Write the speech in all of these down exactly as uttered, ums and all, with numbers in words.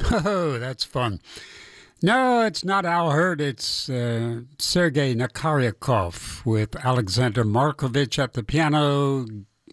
Oh, that's fun. No, it's not Al Hurd. It's uh, Sergei Nakaryakov with Alexander Markovich at the piano,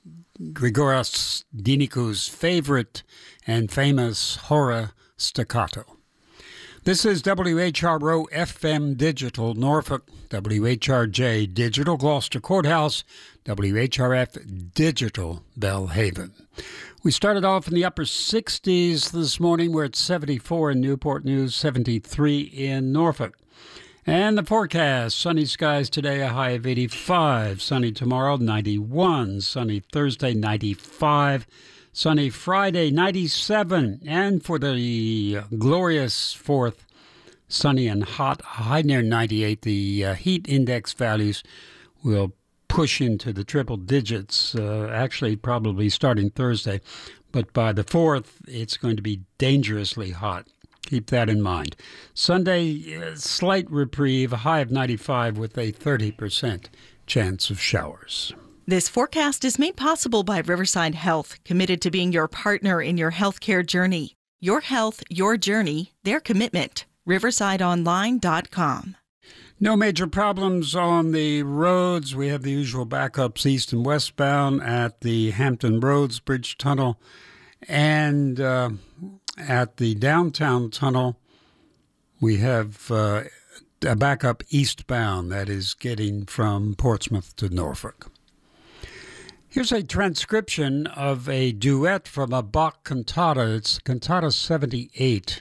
Grigoras Diniku's favorite and famous horror staccato. This is W H R O F M Digital Norfolk, W H R J Digital Gloucester Courthouse, W H R F Digital Belhaven. We started off in the upper sixties this morning. We're at seventy-four in Newport News, seventy-three in Norfolk. And the forecast, sunny skies today, a high of eighty-five. Sunny tomorrow, ninety-one. Sunny Thursday, ninety-five. Sunny Friday, ninety-seven. And for the glorious fourth, sunny and hot, a high near ninety-eight. The uh, heat index values will push into the triple digits, uh, actually probably starting Thursday. But by the fourth, it's going to be dangerously hot. Keep that in mind. Sunday, uh, slight reprieve, a high of ninety-five with a thirty percent chance of showers. This forecast is made possible by Riverside Health, committed to being your partner in your healthcare journey. Your health, your journey, their commitment. riverside online dot com. No major problems on the roads. We have the usual backups east and westbound at the Hampton Roads Bridge Tunnel and uh, at the downtown tunnel. We have uh, a backup eastbound that is getting from Portsmouth to Norfolk. Here's a transcription of a duet from a Bach cantata. It's Cantata seventy-eight,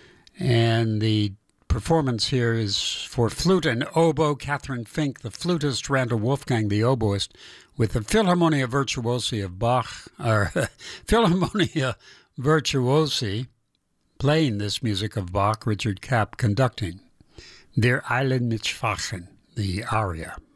and the performance here is for flute and oboe, Catherine Fink, the flutist, Randall Wolfgang, the oboist, with the Philharmonia Virtuosi of Bach, or Philharmonia Virtuosi, playing this music of Bach, Richard Kapp conducting. Wir eilen mit Schwachen, the aria.